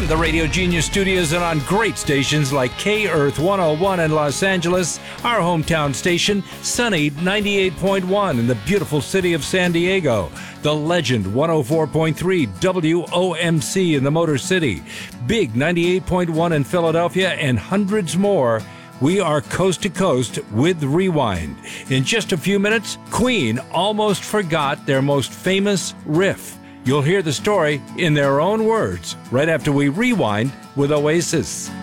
the Radio Genius studios and on great stations like K-Earth 101 in Los Angeles, our hometown station, Sunny 98.1 in the beautiful city of San Diego, the Legend 104.3 WOMC in the Motor City, Big 98.1 in Philadelphia, and hundreds more. We are coast to coast with Rewind. In just a few minutes, Queen almost forgot their most famous riff. You'll hear the story in their own words right after we rewind with Oasis.